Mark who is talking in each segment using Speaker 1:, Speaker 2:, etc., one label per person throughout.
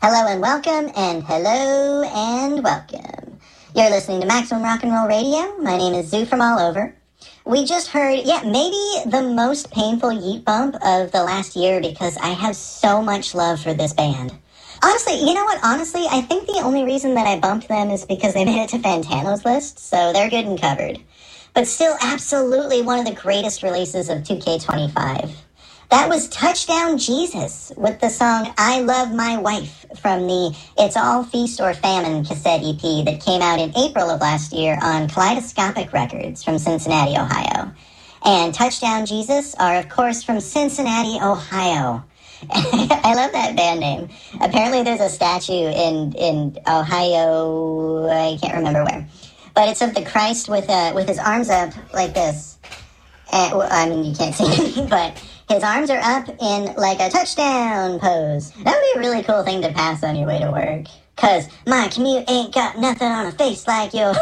Speaker 1: Hello and welcome, and hello and welcome. You're listening to Maximum Rock and Roll Radio. My name is Zoo from all over. We just heard, maybe the most painful yeet bump of the last year because I have so much love for this band. Honestly, you know what? Honestly, I think the only reason that I bumped them is because they made it to Fantano's list, so they're good and covered. But still, absolutely one of the greatest releases of 2K25. That was Touchdown Jesus with the song I Love My Wife from the It's All Feast or Famine cassette EP that came out in April of last year on Kaleidoscopic Records from Cincinnati, Ohio. And Touchdown Jesus are, of course, from Cincinnati, Ohio. I love that band name. Apparently there's a statue in Ohio, I can't remember where. But it's of the Christ with his arms up like this. And, well, I mean, you can't see anything, but his arms are up in like a touchdown pose. That would be a really cool thing to pass on your way to work. 'Cause my commute ain't got nothing on a face like yours.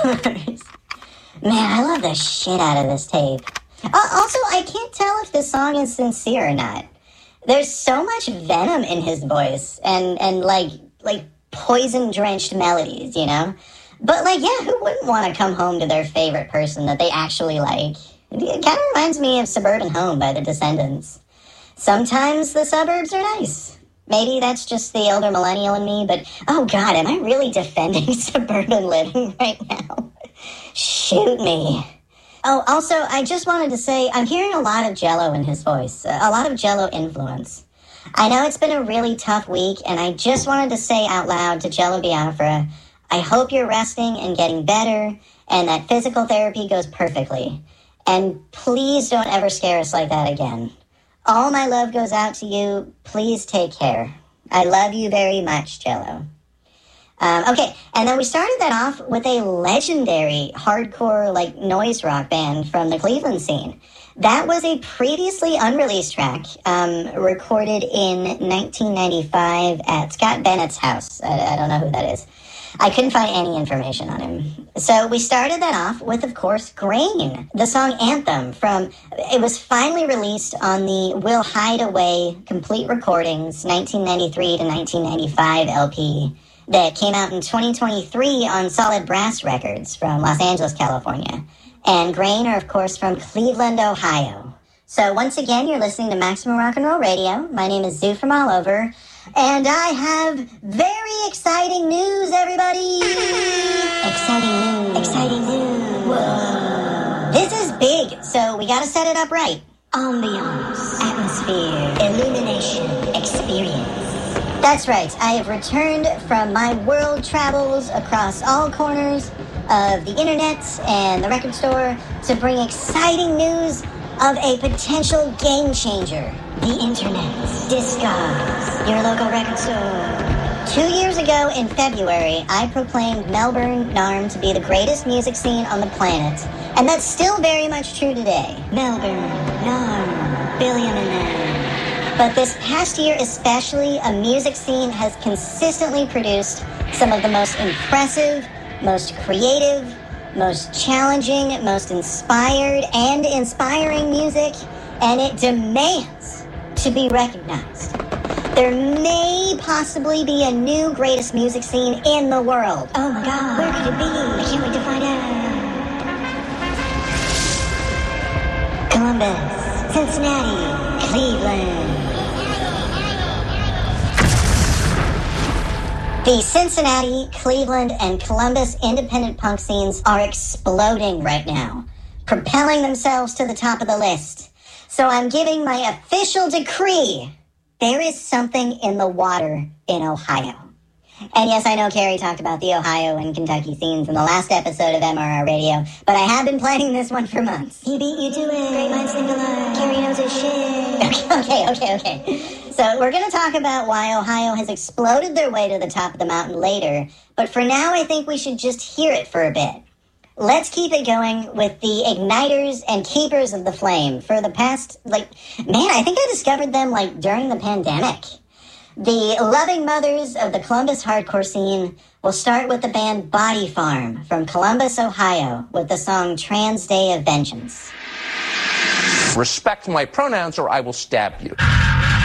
Speaker 1: Man, I love the shit out of this tape. Also, I can't tell if this song is sincere or not. There's so much venom in his voice and like poison-drenched melodies, you know? But like, yeah, who wouldn't want to come home to their favorite person that they actually like? It kind of reminds me of Suburban Home by the Descendants. Sometimes the suburbs are nice. Maybe that's just the elder millennial in me, but oh god, am I really defending suburban living right now? Shoot me. Oh, also, I just wanted to say, I'm hearing a lot of Jello in his voice, a lot of Jello influence. I know it's been a really tough week, and I just wanted to say out loud to Jello Biafra, I hope you're resting and getting better, and that physical therapy goes perfectly. And please don't ever scare us like that again. All my love goes out to you. Please take care. I love you very much, Jello. Okay, and then we started that off with a legendary hardcore, like, noise rock band from the Cleveland scene. That was a previously unreleased track, recorded in 1995 at Scott Bennett's house. I don't know who that is. I couldn't find any information on him. So we started that off with, of course, Grain, the song Anthem it was finally released on the We'll Hide Away Complete Recordings 1993 to 1995 LP that came out in 2023 on Solid Brass Records from Los Angeles, California. And Grain are, of course, from Cleveland, Ohio. So once again, you're listening to Maximum Rock and Roll Radio. My name is Zoo from all over. And I have very exciting news, everybody! Exciting news. Whoa. This is big, so we gotta set it up right. Ambiance, atmosphere, illumination, experience. That's right, I have returned from my world travels across all corners of the internet and the record store to bring exciting news of a potential game changer. The internet. Discogs. Your local record store. 2 years ago in February, I proclaimed Melbourne, NARM to be the greatest music scene on the planet. And that's still very much true today. Melbourne, NARM, billion in there. But this past year especially, a music scene has consistently produced some of the most impressive, most creative, most challenging, most inspired, and inspiring music. And it demands to be recognized. There may possibly be a new greatest music scene in the world. Oh my god, where could it be? I can't wait to find out. Columbus, Cincinnati, Cleveland. The Cincinnati, Cleveland, and Columbus independent punk scenes are exploding right now, propelling themselves to the top of the list. So I'm giving my official decree. There is something in the water in Ohio. And yes, I know Carrie talked about the Ohio and Kentucky scenes in the last episode of MRR Radio, but I have been planning this one for months. He beat you to it. Great minds think alike. Carrie knows his shit. Okay. So we're going to talk about why Ohio has exploded their way to the top of the mountain later, but for now I think we should just hear it for a bit. Let's keep it going with the igniters and keepers of the flame. For the past, I think I discovered them, during the pandemic. The loving mothers of the Columbus hardcore scene will start with the band Body Farm from Columbus, Ohio, with the song Trans Day of Vengeance.
Speaker 2: Respect my pronouns or I will stab you.